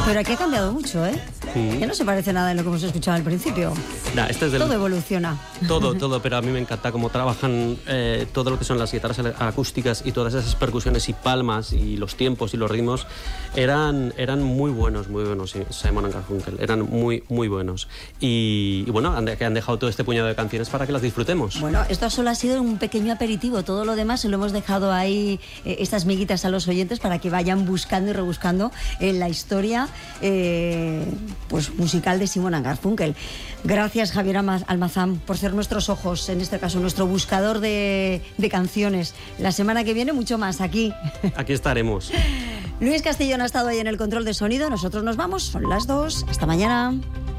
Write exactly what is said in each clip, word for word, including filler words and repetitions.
Pero aquí ha cambiado mucho, ¿eh? Sí. Que no se parece nada en lo que hemos escuchado al principio. Nah, este es del... Todo evoluciona. Todo, todo, pero a mí me encanta cómo trabajan eh, todo lo que son las guitarras acústicas y todas esas percusiones y palmas y los tiempos y los ritmos. Eran, eran muy buenos, muy buenos, Simon and Garfunkel. Eran muy, muy buenos. Y, y bueno, han, de, han dejado todo este puñado de canciones para que las disfrutemos. Bueno, esto solo ha sido un pequeño aperitivo. Todo lo demás se lo hemos dejado ahí, eh, estas miguitas a los oyentes para que vayan buscando y rebuscando en la historia eh, pues musical de Simon and Garfunkel. Gracias, Javier Almazán, por ser nuestros ojos, en este caso nuestro buscador de, de canciones. La semana que viene mucho más aquí. Aquí estaremos. Luis Castellón ha estado ahí en el control de sonido. Nosotros nos vamos, son las dos. Hasta mañana.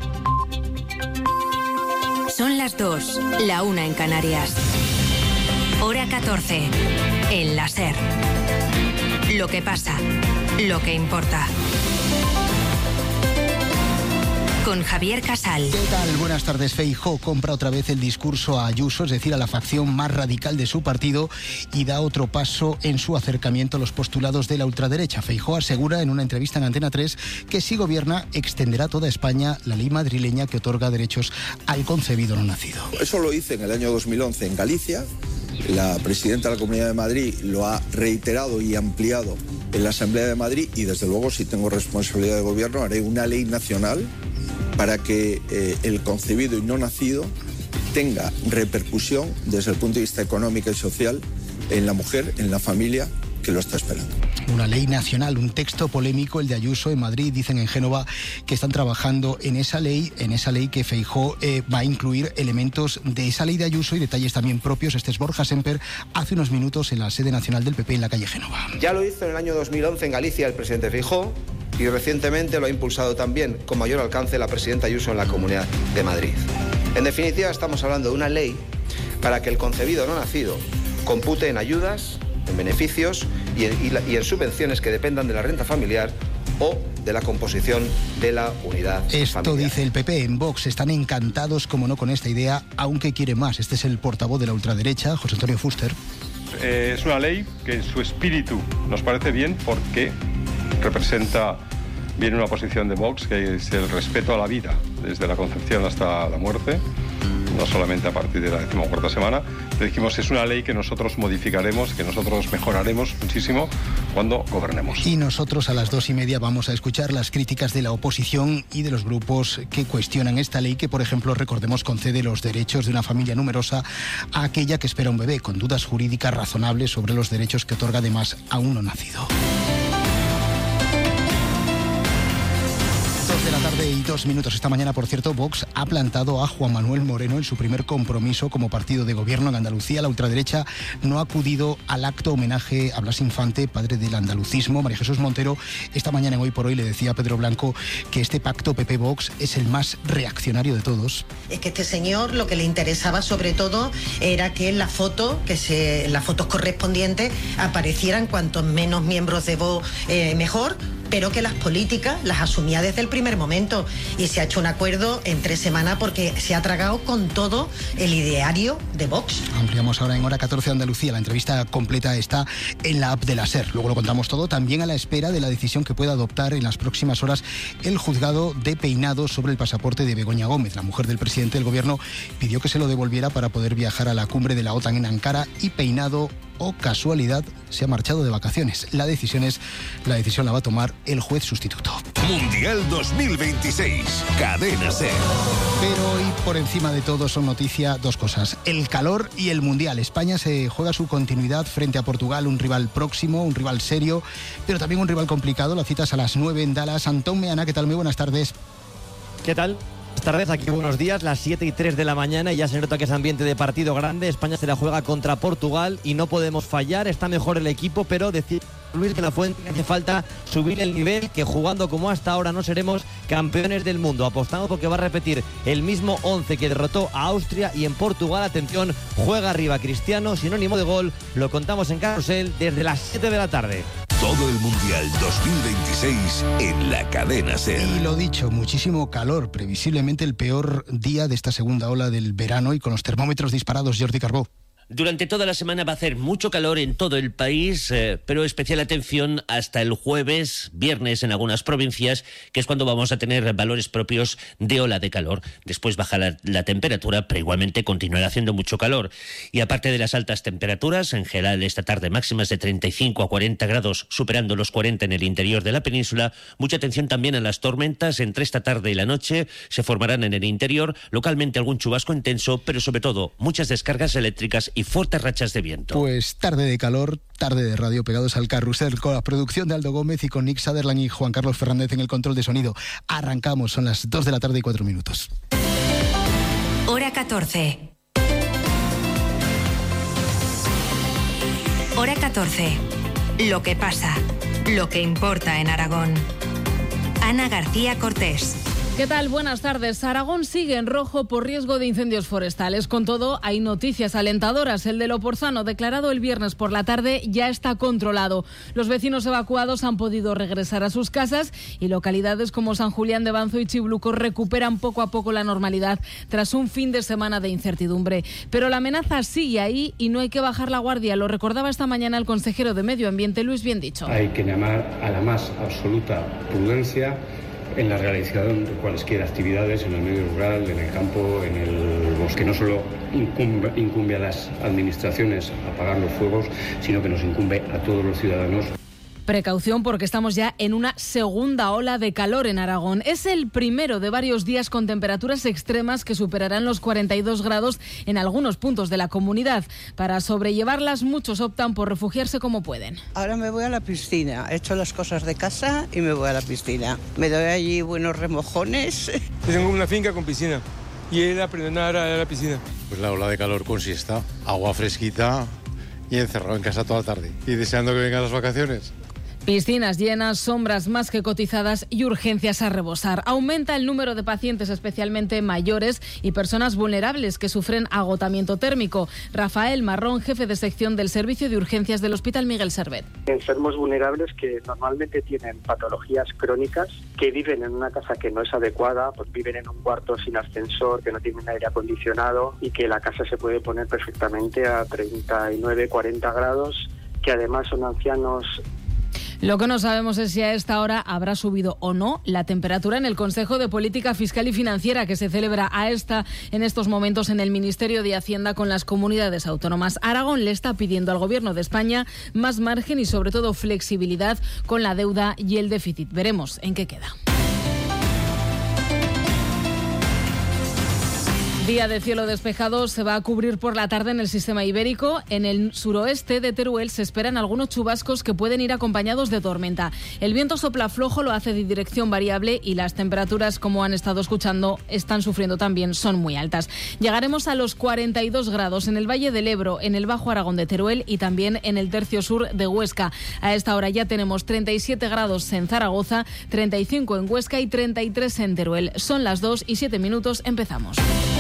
Son las dos, la una en Canarias. Hora catorce, en la SER. Lo que pasa, lo que importa. Con Javier Casal. ¿Qué tal? Buenas tardes. Feijóo compra otra vez el discurso a Ayuso, es decir, a la facción más radical de su partido, y da otro paso en su acercamiento a los postulados de la ultraderecha. Feijóo asegura en una entrevista en Antena tres que si gobierna extenderá a toda España la ley madrileña que otorga derechos al concebido no nacido. Eso lo hice en el año dos mil once en Galicia. La presidenta de la Comunidad de Madrid lo ha reiterado y ampliado en la Asamblea de Madrid, y desde luego, si tengo responsabilidad de gobierno, haré una ley nacional para que eh, el concebido y no nacido tenga repercusión desde el punto de vista económico y social en la mujer, en la familia que lo está esperando. Una ley nacional, un texto polémico, el de Ayuso en Madrid. Dicen en Génova que están trabajando en esa ley, en esa ley que Feijóo eh, va a incluir elementos de esa ley de Ayuso y detalles también propios. Este es Borja Semper, hace unos minutos en la sede nacional del P P en la calle Génova. Ya lo hizo en el año dos mil once en Galicia el presidente Feijóo, y recientemente lo ha impulsado también con mayor alcance la presidenta Ayuso en la Comunidad de Madrid. En definitiva, estamos hablando de una ley para que el concebido no nacido compute en ayudas, en beneficios y en, y, la, y en subvenciones que dependan de la renta familiar o de la composición de la unidad Esto familiar. Dice el P P. En Vox están encantados, como no, con esta idea, aunque quiere más. Este es el portavoz de la ultraderecha, José Antonio Fuster. Eh, es una ley que en su espíritu nos parece bien porque representa bien una posición de Vox, que es el respeto a la vida, desde la concepción hasta la muerte, no solamente a partir de la decimocuarta semana. Le dijimos, es una ley que nosotros modificaremos, que nosotros mejoraremos muchísimo cuando gobernemos. Y nosotros a las dos y media vamos a escuchar las críticas de la oposición y de los grupos que cuestionan esta ley que, por ejemplo, recordemos, concede los derechos de una familia numerosa a aquella que espera un bebé, con dudas jurídicas razonables sobre los derechos que otorga además a uno nacido. De la tarde y dos minutos. Esta mañana, por cierto, Vox ha plantado a Juan Manuel Moreno en su primer compromiso como partido de gobierno en Andalucía. La ultraderecha no ha acudido al acto homenaje a Blas Infante, padre del andalucismo. María Jesús Montero esta mañana en Hoy por Hoy le decía a Pedro Blanco que este pacto P P-Vox es el más reaccionario de todos. Es que este señor lo que le interesaba sobre todo era que en la foto, que se, en las fotos correspondientes aparecieran cuantos menos miembros de Vox eh, mejor, pero que las políticas las asumía desde el primer momento, y se ha hecho un acuerdo en tres semanas porque se ha tragado con todo el ideario de Vox. Ampliamos ahora en Hora catorce Andalucía. La entrevista completa está en la app de la SER. Luego lo contamos todo, también a la espera de la decisión que pueda adoptar en las próximas horas el juzgado de Peinado sobre el pasaporte de Begoña Gómez. La mujer del presidente del gobierno pidió que se lo devolviera para poder viajar a la cumbre de la OTAN en Ankara, y Peinado, o casualidad, se ha marchado de vacaciones. La decisión es, la decisión la va a tomar el juez sustituto. Mundial dos mil veintiséis, Cadena SER. Pero hoy, por encima de todo, son noticia dos cosas: el calor y el Mundial. España se juega su continuidad frente a Portugal, un rival próximo, un rival serio, pero también un rival complicado. La cita es a las nueve en Dallas. Antón Meana, ¿qué tal? Muy buenas tardes. ¿Qué tal? Buenas tardes, aquí buenos días, las siete y tres de la mañana y ya se nota que es ambiente de partido grande. España se la juega contra Portugal y no podemos fallar, está mejor el equipo, pero decir Luis de la Fuente que hace falta subir el nivel, que jugando como hasta ahora no seremos campeones del mundo. Apostamos porque va a repetir el mismo once que derrotó a Austria, y en Portugal, atención, juega arriba Cristiano, sinónimo de gol. Lo contamos en Carrusel desde las siete de la tarde. Todo el Mundial dos mil veintiséis en la Cadena SER. Y lo dicho, muchísimo calor, previsiblemente el peor día de esta segunda ola del verano, y con los termómetros disparados. Jordi Carbó. Durante toda la semana va a hacer mucho calor en todo el país, eh, pero especial atención hasta el jueves, viernes en algunas provincias, que es cuando vamos a tener valores propios de ola de calor. Después baja la, la temperatura, pero igualmente continuará haciendo mucho calor. Y aparte de las altas temperaturas, en general esta tarde máximas de treinta y cinco a cuarenta grados, superando los cuarenta en el interior de la península. Mucha atención también a las tormentas. Entre esta tarde y la noche se formarán en el interior, localmente algún chubasco intenso, pero sobre todo muchas descargas eléctricas y fuertes rachas de viento. Pues tarde de calor, tarde de radio, pegados al carrusel, con la producción de Aldo Gómez y con Nick Sutherland y Juan Carlos Fernández en el control de sonido. Arrancamos, son las dos de la tarde y cuatro minutos. Hora catorce. Hora catorce. Lo que pasa, lo que importa en Aragón. Ana García Cortés. ¿Qué tal? Buenas tardes. Aragón sigue en rojo por riesgo de incendios forestales. Con todo, hay noticias alentadoras. El del Oporzano, declarado el viernes por la tarde, ya está controlado. Los vecinos evacuados han podido regresar a sus casas y localidades como San Julián de Banzo y Chibluco recuperan poco a poco la normalidad tras un fin de semana de incertidumbre. Pero la amenaza sigue ahí y no hay que bajar la guardia. Lo recordaba esta mañana el consejero de Medio Ambiente, Luis Biendicho. Hay que llamar a la más absoluta prudencia en la realización de cualesquiera actividades en el medio rural, en el campo, en el bosque. No solo incumbe, incumbe a las administraciones apagar los fuegos, sino que nos incumbe a todos los ciudadanos. Precaución porque estamos ya en una segunda ola de calor en Aragón. Es el primero de varios días con temperaturas extremas que superarán los cuarenta y dos grados en algunos puntos de la comunidad. Para sobrellevarlas, muchos optan por refugiarse como pueden. Ahora me voy a la piscina, he hecho las cosas de casa y me voy a la piscina. Me doy allí buenos remojones. Yo tengo una finca con piscina y él aprendió a nadar a la piscina. Pues la ola de calor con siesta, agua fresquita y encerrado en casa toda la tarde. Y deseando que vengan las vacaciones. Piscinas llenas, sombras más que cotizadas y urgencias a rebosar. Aumenta el número de pacientes, especialmente mayores y personas vulnerables que sufren agotamiento térmico. Rafael Marrón, jefe de sección del Servicio de Urgencias del Hospital Miguel Servet. Enfermos vulnerables que normalmente tienen patologías crónicas, que viven en una casa que no es adecuada, pues viven en un cuarto sin ascensor, que no tienen aire acondicionado y que la casa se puede poner perfectamente a treinta y nueve, cuarenta grados, que además son ancianos. Lo que no sabemos es si a esta hora habrá subido o no la temperatura en el Consejo de Política Fiscal y Financiera que se celebra a esta en estos momentos en el Ministerio de Hacienda con las comunidades autónomas. Aragón le está pidiendo al Gobierno de España más margen y sobre todo flexibilidad con la deuda y el déficit. Veremos en qué queda. Día de cielo despejado se va a cubrir por la tarde en el sistema ibérico. En el suroeste de Teruel se esperan algunos chubascos que pueden ir acompañados de tormenta. El viento sopla flojo, lo hace de dirección variable y las temperaturas, como han estado escuchando, están sufriendo también, son muy altas. Llegaremos a los cuarenta y dos grados en el Valle del Ebro, en el Bajo Aragón de Teruel y también en el tercio sur de Huesca. A esta hora ya tenemos treinta y siete grados en Zaragoza, treinta y cinco en Huesca y treinta y tres en Teruel. Son las dos y siete minutos, empezamos.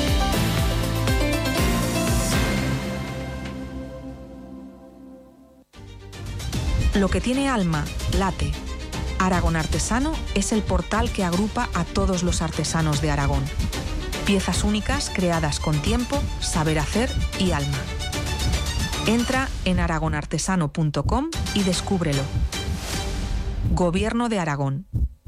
Lo que tiene alma, late. Aragón Artesano es el portal que agrupa a todos los artesanos de Aragón. Piezas únicas creadas con tiempo, saber hacer y alma. Entra en aragon artesano punto com y descúbrelo. Gobierno de Aragón.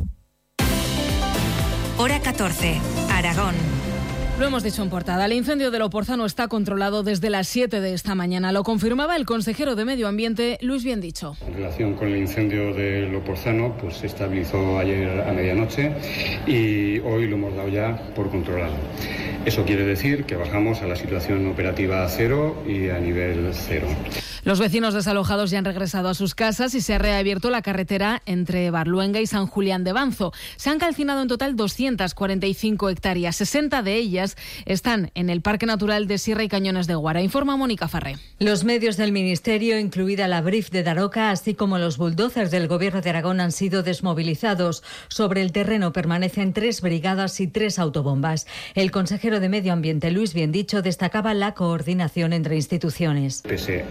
Hora catorce, Aragón. Lo hemos dicho en portada, el incendio del Oporzano está controlado desde las siete de esta mañana. Lo confirmaba el consejero de Medio Ambiente, Luis Biendicho. En relación con el incendio del Oporzano, pues se estabilizó ayer a medianoche y hoy lo hemos dado ya por controlado. Eso quiere decir que bajamos a la situación operativa a cero y a nivel cero. Los vecinos desalojados ya han regresado a sus casas y se ha reabierto la carretera entre Barluenga y San Julián de Banzo. Se han calcinado en total doscientas cuarenta y cinco hectáreas. sesenta de ellas están en el Parque Natural de Sierra y Cañones de Guara. Informa Mónica Farré. Los medios del Ministerio, incluida la Brif de Daroca, así como los bulldozers del Gobierno de Aragón, han sido desmovilizados. Sobre el terreno permanecen tres brigadas y tres autobombas. El consejero de Medio Ambiente, Luis Biendicho, destacaba la coordinación entre instituciones. Pese a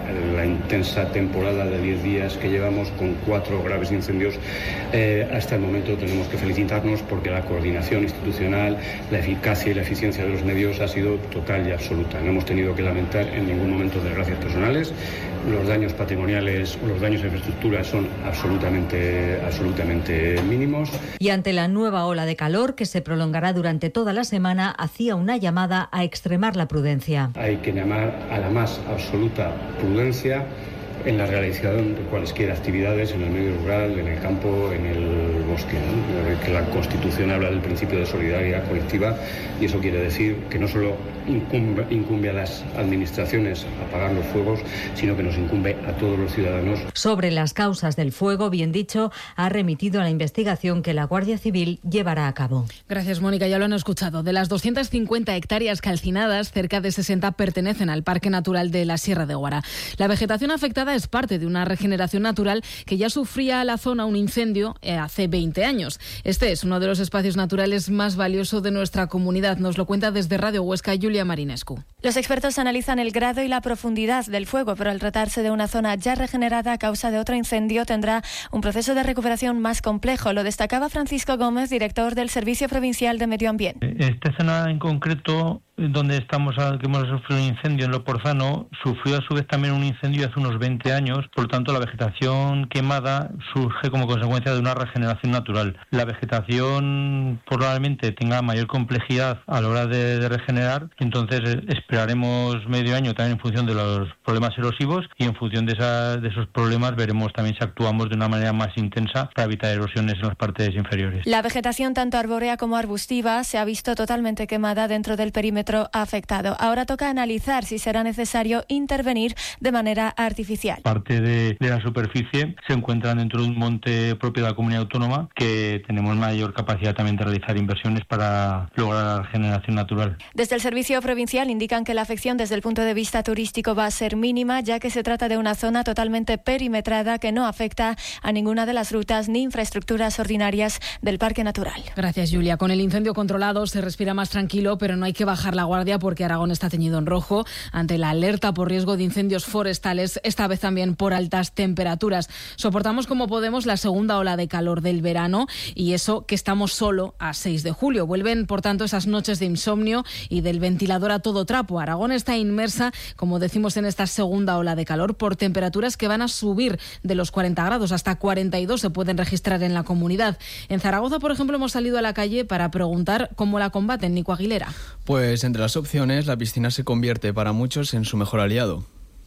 la intensa temporada de diez días que llevamos con cuatro graves incendios. Eh, hasta el momento tenemos que felicitarnos porque la coordinación institucional, la eficacia y la eficiencia de los medios ha sido total y absoluta. No hemos tenido que lamentar en ningún momento desgracias personales. Los daños patrimoniales o los daños a infraestructura son absolutamente, absolutamente mínimos. Y ante la nueva ola de calor que se prolongará durante toda la semana, hacía una llamada a extremar la prudencia. Hay que llamar a la más absoluta prudencia en la realización de cualesquiera actividades en el medio rural, en el campo, en el bosque, ¿no? Que la Constitución habla del principio de solidaridad colectiva y eso quiere decir que no solo incumbe, incumbe a las administraciones apagar los fuegos, sino que nos incumbe a todos los ciudadanos. Sobre las causas del fuego, bien dicho, ha remitido a la investigación que la Guardia Civil llevará a cabo. Gracias, Mónica. Ya lo han escuchado. De las doscientas cincuenta hectáreas calcinadas, cerca de sesenta pertenecen al Parque Natural de la Sierra de Guara. La vegetación afectada es parte de una regeneración natural que ya sufría la zona un incendio hace veinte años. Este es uno de los espacios naturales más valiosos de nuestra comunidad. Nos lo cuenta desde Radio Huesca Julia Marinescu. Los expertos analizan el grado y la profundidad del fuego, pero al tratarse de una zona ya regenerada a causa de otro incendio tendrá un proceso de recuperación más complejo. Lo destacaba Francisco Gómez, director del Servicio Provincial de Medio Ambiente. Esta zona en concreto, donde estamos, que hemos sufrido un incendio en Loporzano, sufrió a su vez también un incendio hace unos veinte años, por lo tanto la vegetación quemada surge como consecuencia de una regeneración natural. La vegetación probablemente tenga mayor complejidad a la hora de, de regenerar, entonces esperaremos medio año también en función de los problemas erosivos y en función de, esa, de esos problemas veremos también si actuamos de una manera más intensa para evitar erosiones en las partes inferiores. La vegetación tanto arbórea como arbustiva se ha visto totalmente quemada dentro del perímetro afectado. Ahora toca analizar si será necesario intervenir de manera artificial. Parte de, de la superficie se encuentra dentro de un monte propio de la comunidad autónoma que tenemos mayor capacidad también de realizar inversiones para lograr la regeneración natural. Desde el Servicio Provincial indican que la afección desde el punto de vista turístico va a ser mínima, ya que se trata de una zona totalmente perimetrada que no afecta a ninguna de las rutas ni infraestructuras ordinarias del Parque Natural. Gracias, Julia. Con el incendio controlado se respira más tranquilo, pero no hay que bajar la guardia porque Aragón está teñido en rojo ante la alerta por riesgo de incendios forestales, esta vez también por altas temperaturas. Soportamos como podemos la segunda ola de calor del verano y eso que estamos solo a seis de julio. Vuelven, por tanto, esas noches de insomnio y del ventilador a todo trapo. Aragón está inmersa, como decimos, en esta segunda ola de calor por temperaturas que van a subir de los cuarenta grados hasta cuarenta y dos se pueden registrar en la comunidad. En Zaragoza, por ejemplo, hemos salido a la calle para preguntar cómo la combaten. Nico Aguilera. Pues entre las opciones, la piscina se convierte para muchos en su mejor aliado.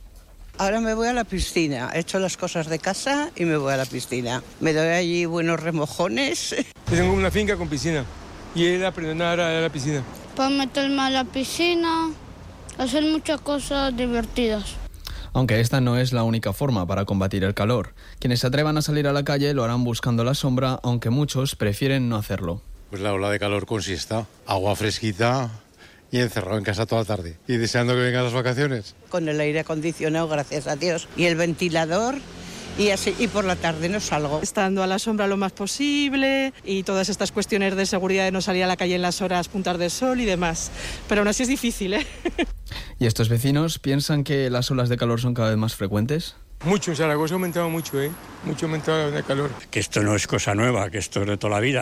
Ahora me voy a la piscina, echo las cosas de casa y me voy a la piscina. Me doy allí buenos remojones. Yo tengo una finca con piscina y él aprendió a nadar a la piscina. Para meterme a la piscina, hacer muchas cosas divertidas. Aunque esta no es la única forma para combatir el calor. Quienes se atrevan a salir a la calle lo harán buscando la sombra, aunque muchos prefieren no hacerlo. Pues la ola de calor con siesta, agua fresquita y encerrado en casa toda la tarde. Y deseando que vengan las vacaciones. Con el aire acondicionado, gracias a Dios, y el ventilador, y así, y por la tarde no salgo. Estando a la sombra lo más posible y todas estas cuestiones de seguridad de no salir a la calle en las horas puntas de sol y demás. Pero aún así es difícil, ¿eh? ¿Y estos vecinos piensan que las olas de calor son cada vez más frecuentes? Mucho, en Zaragoza ha aumentado mucho, ¿eh? Mucho ha aumentado el calor. Que esto no es cosa nueva, que esto es de toda la vida.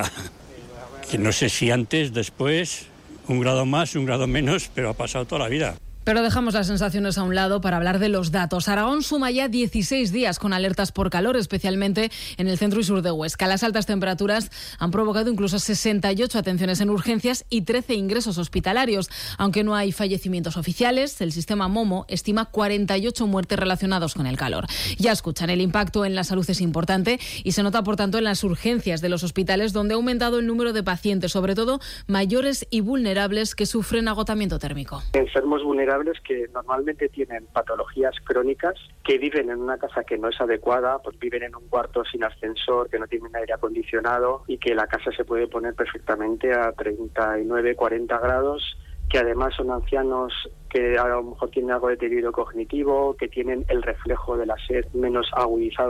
Que no sé si antes, después, un grado más, un grado menos, pero ha pasado toda la vida. Pero dejamos las sensaciones a un lado para hablar de los datos. Aragón suma ya dieciséis días con alertas por calor, especialmente en el centro y sur de Huesca. Las altas temperaturas han provocado incluso sesenta y ocho atenciones en urgencias y trece ingresos hospitalarios. Aunque no hay fallecimientos oficiales, el sistema Momo estima cuarenta y ocho muertes relacionadas con el calor. Ya escuchan, el impacto en la salud es importante y se nota, por tanto, en las urgencias de los hospitales, donde ha aumentado el número de pacientes, sobre todo mayores y vulnerables que sufren agotamiento térmico. Enfermos vulnerables que normalmente tienen patologías crónicas, que viven en una casa que no es adecuada, pues viven en un cuarto sin ascensor, que no tienen aire acondicionado y que la casa se puede poner perfectamente a treinta y nueve, cuarenta grados, que además son ancianos que a lo mejor tienen algo de deterioro cognitivo, que tienen el reflejo de la sed menos agudizado.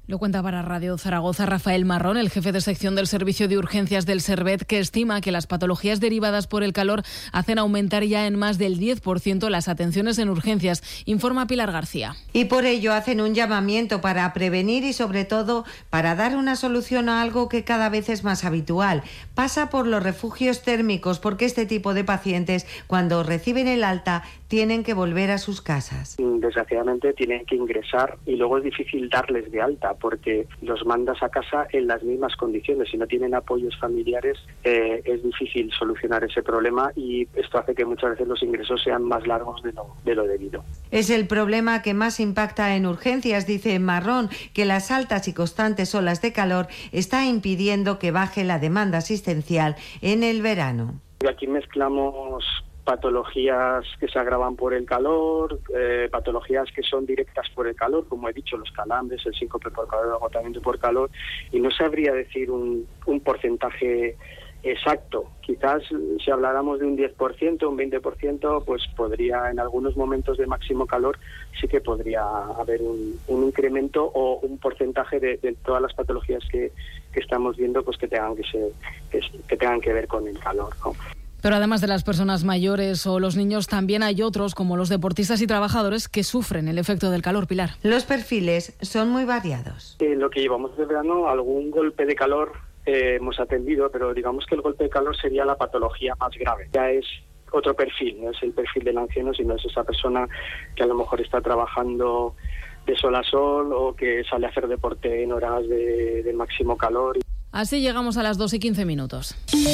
Lo cuenta para Radio Zaragoza Rafael Marrón, el jefe de sección del Servicio de Urgencias del Servet, que estima que las patologías derivadas por el calor hacen aumentar ya en más del diez por ciento las atenciones en urgencias, informa Pilar García. Y por ello hacen un llamamiento para prevenir y sobre todo para dar una solución a algo que cada vez es más habitual. Pasa por los refugios térmicos, porque este tipo de pacientes, cuando reciben el alta, tienen que volver a sus casas. Desgraciadamente tienen que ingresar y luego es difícil darles de alta porque los mandas a casa en las mismas condiciones. Si no tienen apoyos familiares eh, es difícil solucionar ese problema y esto hace que muchas veces los ingresos sean más largos de lo, de lo debido. Es el problema que más impacta en urgencias, dice Marrón, que las altas y constantes olas de calor está impidiendo que baje la demanda asistencial en el verano. Aquí mezclamos patologías que se agravan por el calor, eh, patologías que son directas por el calor, como he dicho, los calambres, el síncope por calor, el agotamiento por calor, y no sabría decir un, un porcentaje exacto. Quizás si habláramos de un diez por ciento, un veinte por ciento, pues podría, en algunos momentos de máximo calor, sí que podría haber un, un incremento o un porcentaje de, de todas las patologías que, que estamos viendo, pues que tengan que ser, que, que tengan que ver con el calor, ¿no? Pero además de las personas mayores o los niños, también hay otros, como los deportistas y trabajadores, que sufren el efecto del calor, Pilar. Los perfiles son muy variados. En lo que llevamos de verano, algún golpe de calor eh, hemos atendido, pero digamos que el golpe de calor sería la patología más grave. Ya es otro perfil, no es el perfil del anciano, sino es esa persona que a lo mejor está trabajando de sol a sol o que sale a hacer deporte en horas de, de máximo calor. Así llegamos a las dos y quince minutos.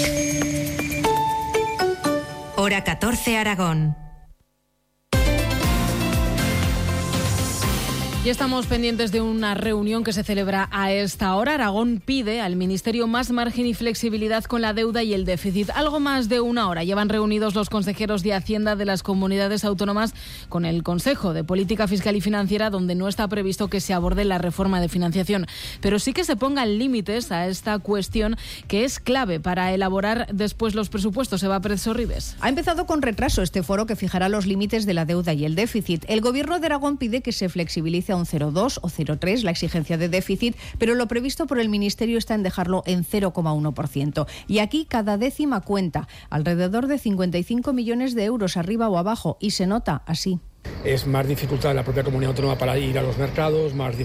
Hora catorce, Aragón. Y estamos pendientes de una reunión que se celebra a esta hora. Aragón pide al Ministerio más margen y flexibilidad con la deuda y el déficit. Algo más de una hora llevan reunidos los consejeros de Hacienda de las comunidades autónomas con el Consejo de Política Fiscal y Financiera, donde no está previsto que se aborde la reforma de financiación. Pero sí que se pongan límites a esta cuestión, que es clave para elaborar después los presupuestos. Eva Pérez Sorribes. Ha empezado con retraso este foro que fijará los límites de la deuda y el déficit. El Gobierno de Aragón pide que se flexibilice a un cero coma dos o cero coma tres la exigencia de déficit, pero lo previsto por el Ministerio está en dejarlo en cero coma uno por ciento. Y aquí cada décima cuenta, alrededor de cincuenta y cinco millones de euros arriba o abajo, y se nota así. Es más dificultad de la propia comunidad autónoma para ir a los mercados, más